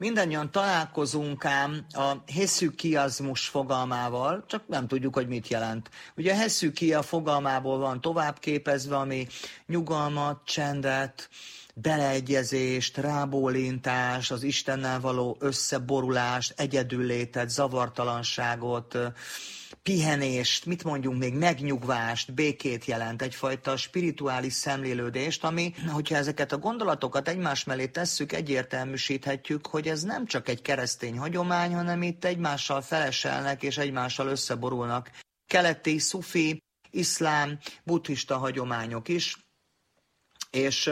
Mindannyian találkozunk ám a hesychiazmus fogalmával, csak nem tudjuk, hogy mit jelent. Ugye a hesychia fogalmából van továbbképezve, ami nyugalmat, csendet, beleegyezést, rábólintást, az Istennel való összeborulást, egyedüllétet, zavartalanságot, pihenést, mit mondjunk még, megnyugvást, békét jelent, egyfajta spirituális szemlélődést, ami, hogyha ezeket a gondolatokat egymás mellé tesszük, egyértelműsíthetjük, hogy ez nem csak egy keresztény hagyomány, hanem itt egymással feleselnek és egymással összeborulnak keleti, szufi, iszlám, buddhista hagyományok is, és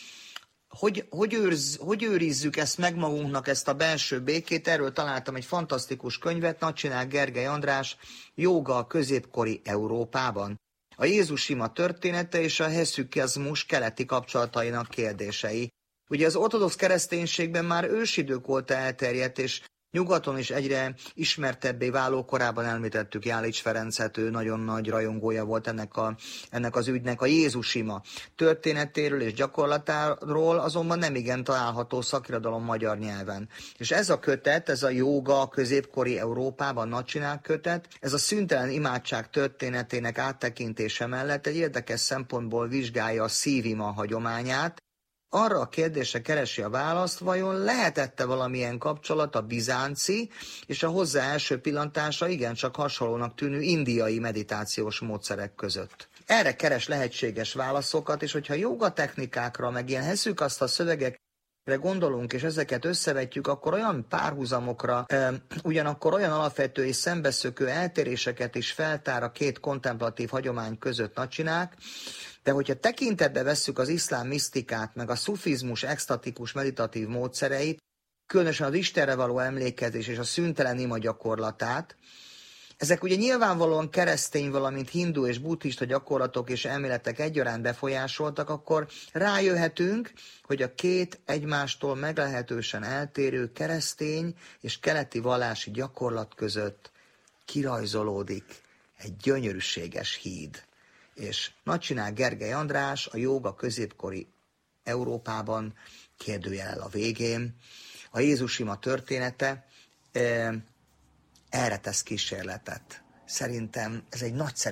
hogy őrizzük ezt meg magunknak, ezt a belső békét? Erről találtam egy fantasztikus könyvet, Nagycsinál Gergely András, Jóga a középkori Európában. A Jézus ima története és a hesychiazmus keleti kapcsolatainak kérdései. Ugye az ortodox kereszténységben már ősidők óta elterjedt, és nyugaton is egyre ismertebbé váló, korábban említettük Jálics Ferencet, ő nagyon nagy rajongója volt ennek az ügynek, a Jézus ima történetéről és gyakorlatáról azonban nemigen található szakirodalom magyar nyelven. És ez a kötet, ez a Jóga a középkori Európában Nagycsinál kötet, ez a szüntelen imádság történetének áttekintése mellett egy érdekes szempontból vizsgálja a szívima hagyományát, arra a kérdésre keresi a választ, vajon lehetette valamilyen kapcsolat a bizánci és a hozzá első pillantásra igencsak hasonlónak tűnő indiai meditációs módszerek között. Erre keres lehetséges válaszokat, és hogyha jóga technikákra, meg ilyen hesychaszta szövegekre gondolunk, és ezeket összevetjük, akkor olyan párhuzamokra, ugyanakkor olyan alapvető és szembeszökő eltéréseket is feltár a két kontemplatív hagyomány között Nagycsinák, de hogyha tekintetbe vesszük az iszlám misztikát, meg a szufizmus extatikus meditatív módszereit, különösen az Istenre való emlékezés és a szüntelen ima gyakorlatát, ezek ugye nyilvánvalóan keresztény, valamint hindu és buddhista gyakorlatok és elméletek egyaránt befolyásoltak, akkor rájöhetünk, hogy a két egymástól meglehetősen eltérő keresztény és keleti vallási gyakorlat között kirajzolódik egy gyönyörűséges híd. És Nagycsinál Gergely András a Jóga középkori Európában kérdőjellel a végén. A Jézus ima története erre tesz kísérletet. Szerintem ez egy nagyszerű